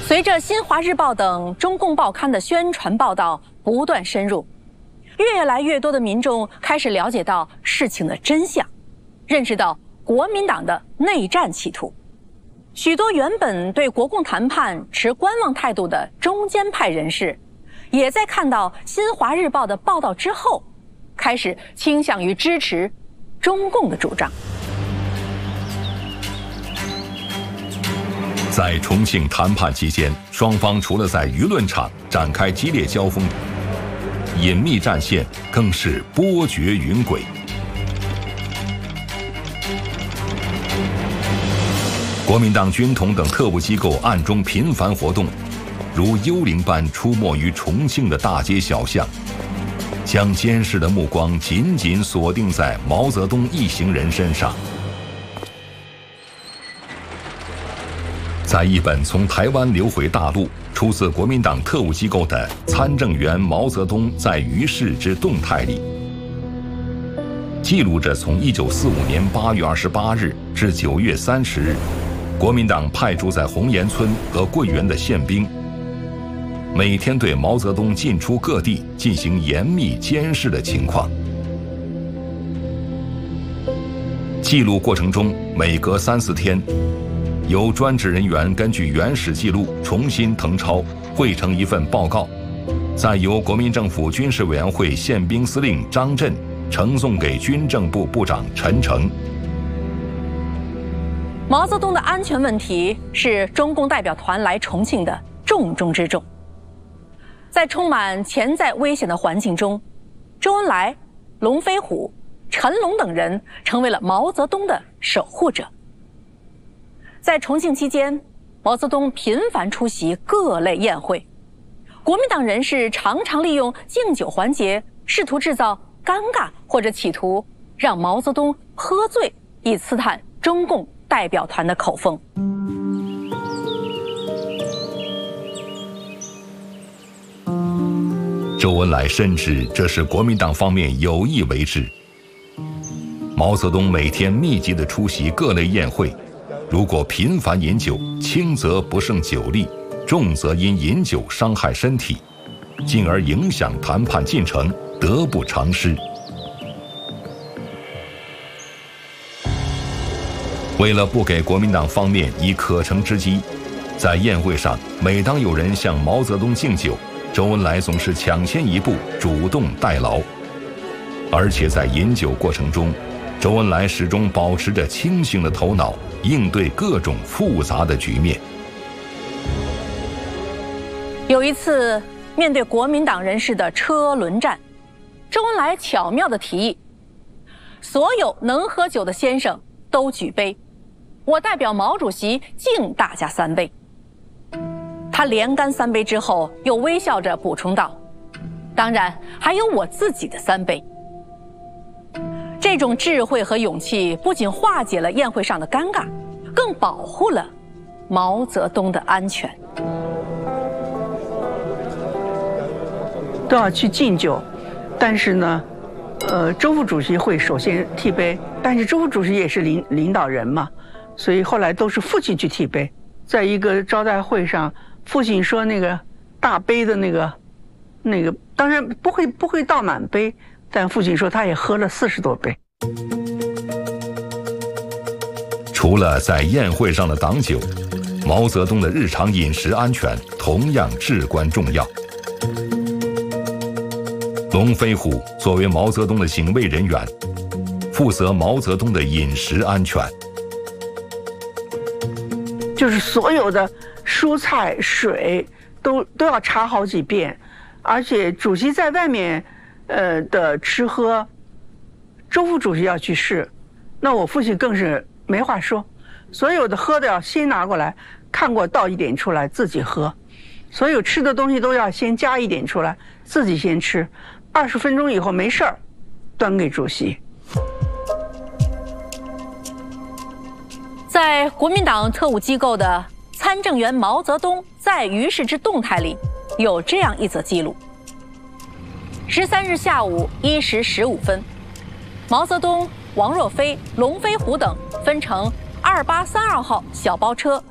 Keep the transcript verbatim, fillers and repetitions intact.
随着《新华日报》等中共报刊的宣传报道不断深入，越来越多的民众开始了解到事情的真相，认识到国民党的内战企图。许多原本对国共谈判持观望态度的中间派人士，也在看到《新华日报》的报道之后，开始倾向于支持中共的主张。 在重庆谈判期间，双方除了在舆论场展开激烈交锋，隐秘战线更是波谲云诡。国民党军统等特务机构暗中频繁活动，如幽灵般出没于重庆的大街小巷，将监视的目光紧紧锁定在毛泽东一行人身上。在一本从台湾流回大陆、出自国民党特务机构的参政员毛泽东在于世之动态里，记录着从一九四五年八月二十八日至九月三十日，国民党派驻在红岩村和桂园的宪兵，每天对毛泽东进出各地进行严密监视的情况。记录过程中，每隔三四天，由专职人员根据原始记录重新誊抄，汇成一份报告，再由国民政府军事委员会宪兵司令张震呈送给军政部部长陈诚。 毛泽东的安全问题是中共代表团来重庆的重中之重。在充满潜在危险的环境中，周恩来、龙飞虎、陈龙等人成为了毛泽东的守护者。在重庆期间，毛泽东频繁出席各类宴会，国民党人士常常利用敬酒环节，试图制造尴尬或者企图让毛泽东喝醉，以刺探中共代表团的口风。 周恩来深知这是国民党方面有意为之。毛泽东每天密集地出席各类宴会，如果频繁饮酒，轻则不胜酒力，重则因饮酒伤害身体，进而影响谈判进程，得不偿失。为了不给国民党方面以可乘之机，在宴会上，每当有人向毛泽东敬酒，周恩来总是抢先一步，主动代劳。而且在饮酒过程中，周恩来始终保持着清醒的头脑，应对各种复杂的局面。 有一次，面对国民党人士的车轮战，周恩来巧妙地提议，所有能喝酒的先生都举杯，我代表毛主席敬大家三杯。他连干三杯之后，又微笑着补充道，当然还有我自己的三杯。这种智慧和勇气不仅化解了宴会上的尴尬，更保护了毛泽东的安全。 都要去敬酒，但是呢，呃，周副主席会首先替杯，但是周副主席也是领领导人嘛，所以后来都是父亲去替杯。在一个招待会上，父亲说那个大杯的那个那个，当然不会不会倒满杯，但父亲说他也喝了四十多杯。 除了在宴会上的挡酒，毛泽东的日常饮食安全同样至关重要。龙飞虎作为毛泽东的警卫人员，负责毛泽东的饮食安全。 就是所有的蔬菜、水都都要查好几遍，而且主席在外面，呃的吃喝，周副主席要去试，那我父亲更是没话说，所有的喝的要先拿过来，看过倒一点出来自己喝，所有吃的东西都要先加一点出来，自己先吃，二十分钟以后没事儿，端给主席。 在国民党特务机构的参政员毛泽东在于世之动态里，有这样一则记录：十三日下午一时十五分，毛泽东、王若飞、龙飞虎等分乘二八三二号小包车，